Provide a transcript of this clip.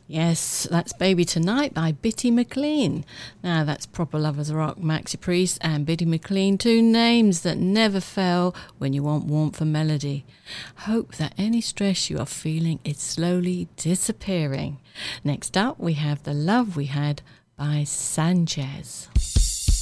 Yes, that's Baby Tonight by Bitty McLean. Now that's proper lovers rock, Maxi Priest and Bitty McLean, two names that never fail when you want warmth and melody. Hope that any stress you are feeling is slowly disappearing. Next up we have The Love We Had by Sanchez.